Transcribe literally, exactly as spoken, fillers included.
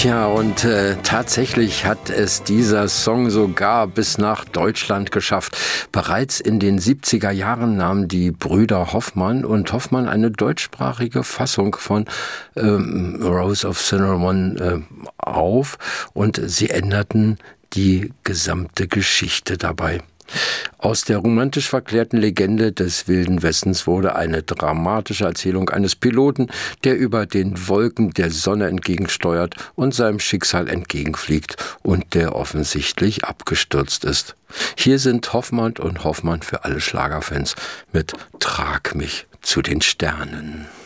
Tja, und äh, tatsächlich hat es dieser Song sogar bis nach Deutschland geschafft. Bereits in den siebziger Jahren nahmen die Brüder Hoffmann und Hoffmann eine deutschsprachige Fassung von ähm, Rose of Cinnamon äh, auf und sie änderten die gesamte Geschichte dabei. Aus der romantisch verklärten Legende des Wilden Westens wurde eine dramatische Erzählung eines Piloten, der über den Wolken der Sonne entgegensteuert und seinem Schicksal entgegenfliegt und der offensichtlich abgestürzt ist. Hier sind Hoffmann und Hoffmann für alle Schlagerfans mit Trag mich zu den Sternen.